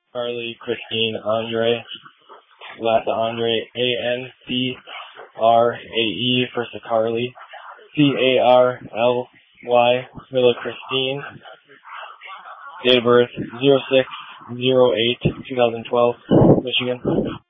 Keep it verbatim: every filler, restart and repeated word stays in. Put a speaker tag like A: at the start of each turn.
A: Carly Christine Andre, last Andre, A N C R A E, first of Carly, C A R L Y, Miller Christine, date of birth zero six zero eight two thousand twelve, Michigan.